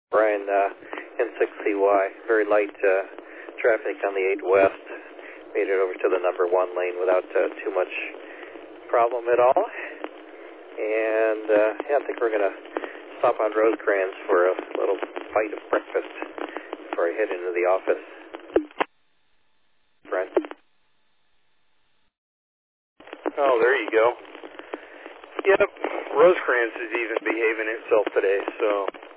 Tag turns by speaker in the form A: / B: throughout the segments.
A: Brian, N6CY, very light traffic on the 8 West. Made it over to the number 1 lane without too much problem at all. And I think we're going to stop on Rosecrans for a little bite of breakfast before I head into the office. Brian?
B: Oh, there you go. Yep, Rosecrans is even behaving itself today, so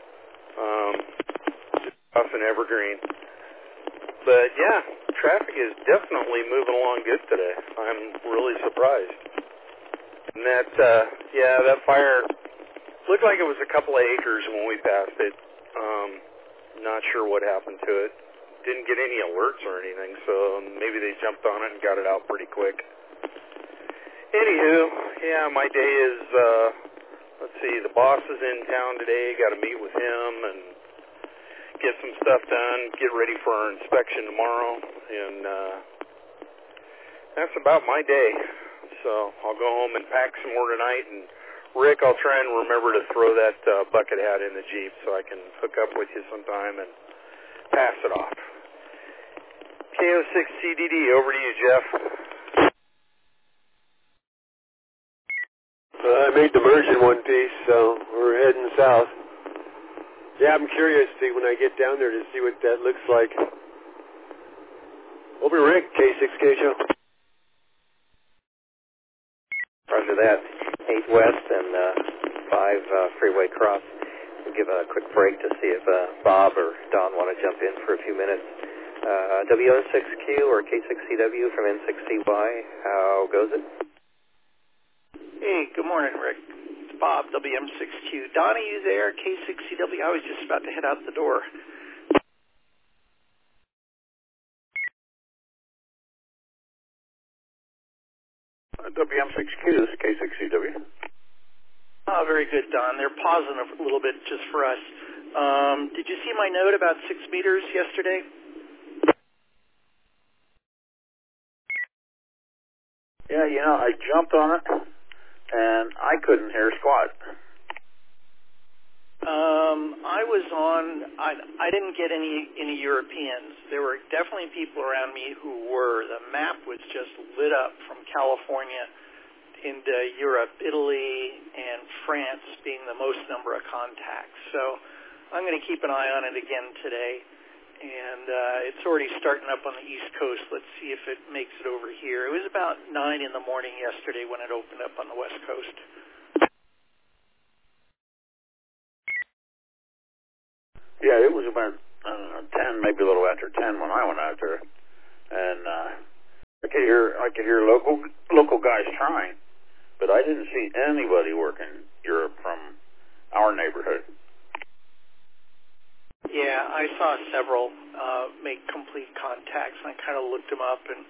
B: just off in Evergreen. But yeah, traffic is definitely moving along good today. I'm really surprised. And that, that fire looked like it was a couple of acres when we passed it. Not sure what happened to it. Didn't get any alerts or anything, so maybe they jumped on it and got it out pretty quick. Anywho, yeah, my day is, let's see, the boss is in town today, got to meet with him and get some stuff done, get ready for our inspection tomorrow, and that's about my day. So I'll go home and pack some more tonight, and Rick, I'll try and remember to throw that bucket hat in the Jeep so I can hook up with you sometime and pass it off. KO6CDD, over to you, Jeff.
C: I made the merge in one piece, so we're heading south. Yeah, I'm curious to see when I get down there to see what that looks like. Over to Rick, K6K show.
A: Roger that. 8 West and 5 freeway cross. We'll give a quick break to see if Bob or Don want to jump in for a few minutes. WN6Q or K6CW from N6CY, how goes it?
D: Hey, good morning, Rick. It's Bob, WM6Q. Don, are you there? K6CW? I was just about to head out the door.
E: WM6Q, this is K6CW.
D: Oh, very good, Don. They're pausing a little bit just for us. Did you see my note about 6 meters yesterday?
E: Yeah, I jumped on it, and I couldn't hear squat.
D: I didn't get any Europeans. There were definitely people around me who were. The map was just lit up from California into Europe, Italy, and France being the most number of contacts. So I'm going to keep an eye on it again today. And it's already starting up on the East Coast. Let's see if it makes it over here. It was about 9 in the morning yesterday when it opened up on the West Coast.
E: Yeah, it was about 10, maybe a little after 10 when I went out there, and I could hear local guys trying, but I didn't see anybody working Europe from our neighborhood.
D: Yeah, I saw several make complete contacts, and I kind of looked them up, and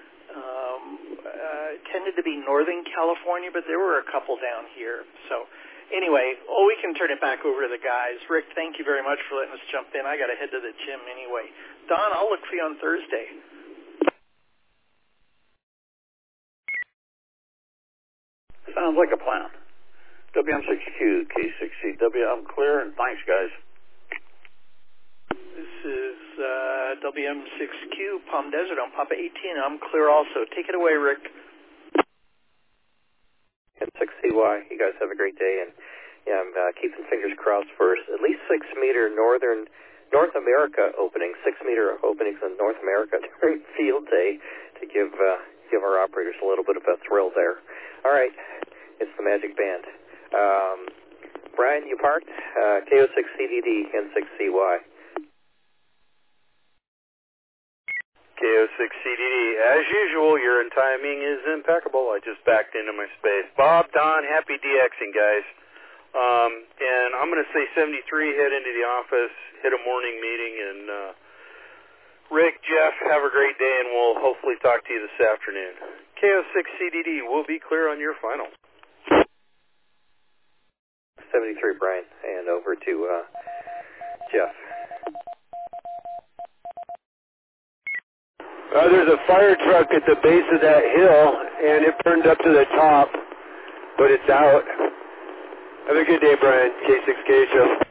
D: it tended to be Northern California, but there were a couple down here. So anyway, we can turn it back over to the guys. Rick, thank you very much for letting us jump in. I got to head to the gym anyway. Don, I'll look for you on Thursday.
E: Sounds like a plan. WM6Q, K6CW, I'm clear, and thanks, guys.
D: This is WM6Q, Palm Desert on Papa 18. I'm clear also. Take it away, Rick.
A: N6CY, you guys have a great day, and yeah, I'm keeping fingers crossed for at least 6 meter North America openings, 6 meter openings in North America during field day to give our operators a little bit of a thrill there. All right, it's the Magic Band. Brian, you parked? KO6CDD, N6CY.
B: KO6CDD, as usual, your timing is impeccable. I just backed into my space. Bob, Don, happy DXing, guys. And I'm going to say 73, head into the office, hit a morning meeting, and Rick, Jeff, have a great day, and we'll hopefully talk to you this afternoon. KO6CDD, we'll be clear on your final.
A: 73, Brian, and over to Jeff.
C: There's a fire truck at the base of that hill, and it burned up to the top, but it's out. Have a good day, Brian. K6K show.